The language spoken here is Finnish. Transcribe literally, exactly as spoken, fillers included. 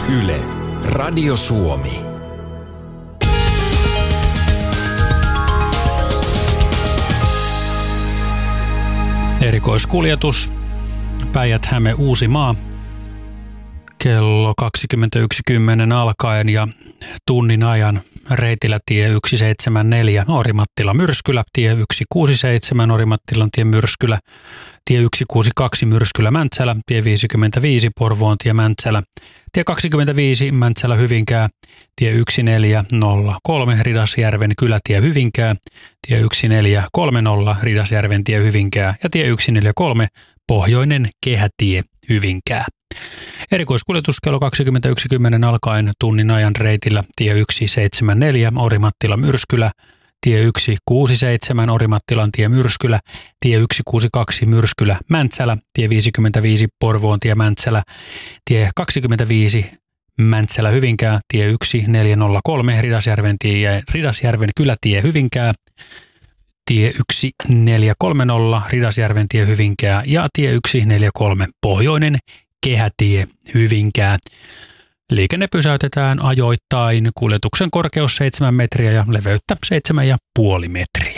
Yle, Radio Suomi. Erikoiskuljetus Päijät-Häme Uusimaa kello kaksikymmentäyksi kymmenen alkaen ja tunnin ajan reitillä tie yksi seitsemänkymmentäneljä Orimattila Myrskylä, tie yksi kuusikymmentäseitsemän Orimattilan tie Myrskylä, tie yksi kuusikymmentäkaksi Myrskylä Mäntsälä, tie viisikymmentäviisi Porvoon tie Mäntsälä, tie kaksikymmentäviisi Mäntsälä Hyvinkää, tie yksi neljä nolla kolme Ridasjärven Kylätie Hyvinkää, tie yksi neljä kolme nolla Ridasjärven tie Hyvinkää ja tie yksi neljä kolme Pohjoinen Kehätie Hyvinkää. Erikoiskuljetus kello kaksikymmentäyksi kymmenen alkaen tunnin ajan reitillä tie yksi seitsemänkymmentäneljä Orimattila Myrskylä, tie yksi kuusikymmentäseitsemän Orimattilan tie Myrskylä, tie yksi kuusikymmentäkaksi Myrskylä Mäntsälä, tie viisikymmentäviisi Porvoon tie Mäntsälä, tie kaksikymmentäviisi Mäntsälä Hyvinkää, tie yksi neljä nolla kolme Ridasjärven, tie, Ridasjärven Kylätie Hyvinkää, tie yksi neljä kolme nolla Ridasjärven tie Hyvinkää ja tie yksi neljä kolme Pohjoinen Kehätie Hyvinkää. Liikenne pysäytetään ajoittain, kuljetuksen korkeus seitsemän metriä ja leveyttä seitsemän pilkku viisi metriä.